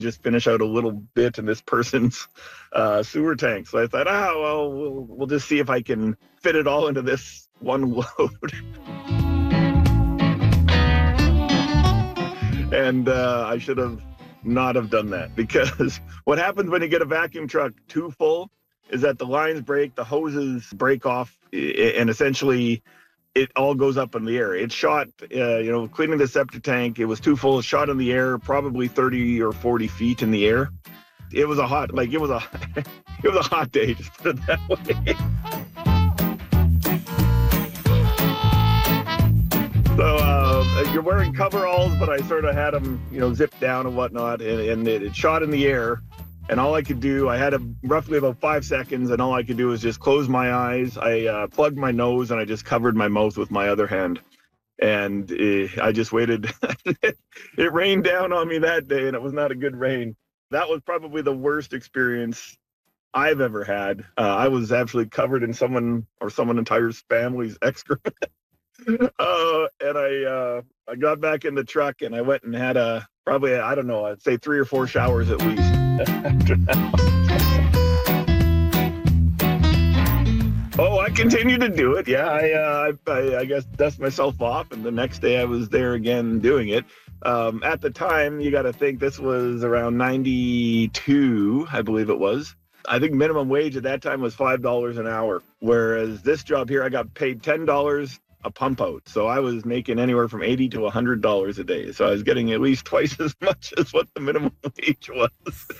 just finish out a little bit in this person's sewer tank. So I thought, we'll just see if I can fit it all into this one load. And I should have not have done that, because what happens when you get a vacuum truck too full is that the lines break, the hoses break off, and essentially it all goes up in the air. It shot, cleaning the septic tank, it was too full, it shot in the air, probably 30 or 40 feet in the air. It was a hot day, just put it that way. So you're wearing coveralls, but I sort of had them, zipped down and whatnot, and it shot in the air. And all I could do, I had roughly about 5 seconds, and all I could do was just close my eyes. I plugged my nose, and I just covered my mouth with my other hand. And I just waited. It rained down on me that day, and it was not a good rain. That was probably the worst experience I've ever had. I was actually covered in someone entire family's excrement. And I got back in the truck, and I went and had I'd say 3 or 4 showers at least after that. Oh, I continued to do it. Yeah, I guess dust myself off, and the next day I was there again doing it. At the time, you got to think this was around 92, I believe it was. I think minimum wage at that time was $5 an hour, whereas this job here, I got paid $10 a pump out. So I was making anywhere from $80 to $100 a day. So I was getting at least twice as much as what the minimum wage was.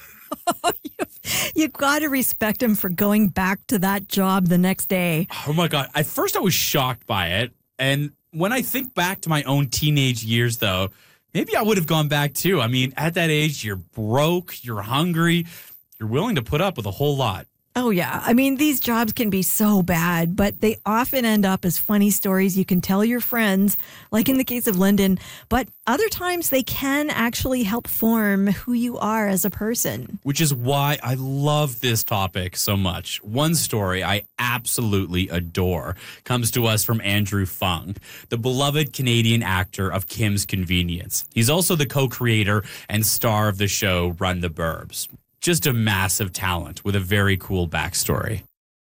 You've got to respect him for going back to that job the next day. Oh my God. At first I was shocked by it. And when I think back to my own teenage years, though, maybe I would have gone back too. I mean, at that age, you're broke, you're hungry, you're willing to put up with a whole lot. Oh, yeah. I mean, these jobs can be so bad, but they often end up as funny stories you can tell your friends, like in the case of Lyndon. But other times they can actually help form who you are as a person. Which is why I love this topic so much. One story I absolutely adore comes to us from Andrew Fung, the beloved Canadian actor of Kim's Convenience. He's also the co-creator and star of the show Run the Burbs. Just a massive talent with a very cool backstory.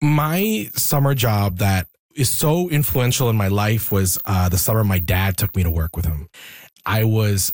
My summer job that is so influential in my life was the summer my dad took me to work with him. I was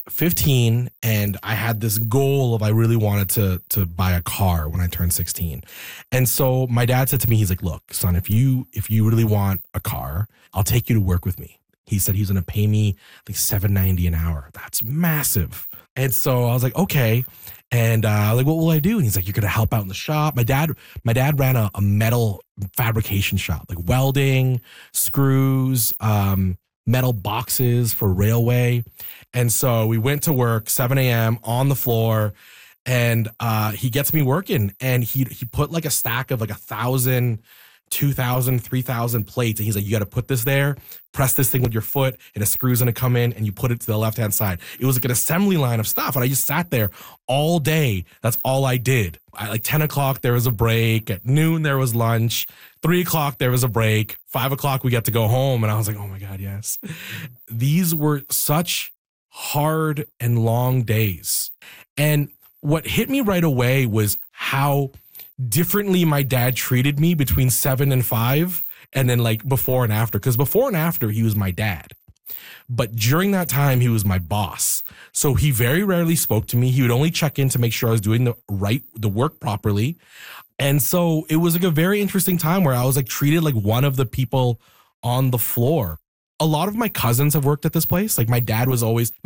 15 and I had this goal of I really wanted to buy a car when I turned 16. And so my dad said to me, he's like, look, son, if you really want a car, I'll take you to work with me. He said he's going to pay me like $7.90 an hour. That's massive. And so I was like, okay. And I was like, what will I do? And he's like, you're going to help out in the shop. My dad ran a metal fabrication shop, like welding, screws, metal boxes for railway. And so we went to work 7 a.m. on the floor, and he gets me working, and he put like a stack of like 1,000, 2,000, 3,000 plates. And he's like, you got to put this there, press this thing with your foot, and a screw's going to come in, and you put it to the left-hand side. It was like an assembly line of stuff. And I just sat there all day. That's all I did. At like 10 o'clock, there was a break. At noon, there was lunch. 3 o'clock, there was a break. 5 o'clock, we got to go home. And I was like, oh my God, yes. These were such hard and long days. And what hit me right away was how differently my dad treated me between 7 and 5, and then like before and after. Because before and after, he was my dad. But during that time, he was my boss. So he very rarely spoke to me. He would only check in to make sure I was doing the work properly. And so it was like a very interesting time where I was like treated like one of the people on the floor. A lot of my cousins have worked at this place. Like my dad is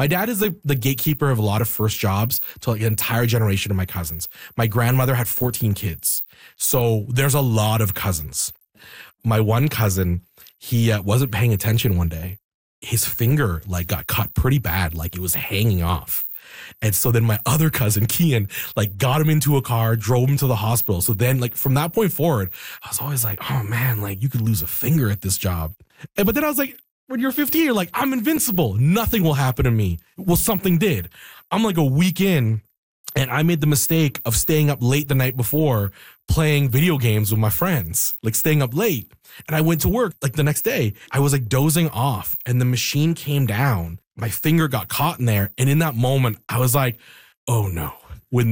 the gatekeeper of a lot of first jobs to like an entire generation of my cousins. My grandmother had 14 kids. So there's a lot of cousins. My one cousin, he wasn't paying attention one day. His finger like got cut pretty bad. Like it was hanging off. And so then my other cousin, Kian, like got him into a car, drove him to the hospital. So then like from that point forward, I was always like, oh man, like you could lose a finger at this job. But then I was like, when you're 15, you're like, I'm invincible. Nothing will happen to me. Well, something did. I'm like a week in, and I made the mistake of staying up late the night before playing video games with my friends, like staying up late. And I went to work like the next day. I was like dozing off, and the machine came down. My finger got caught in there. And in that moment, I was like, oh no.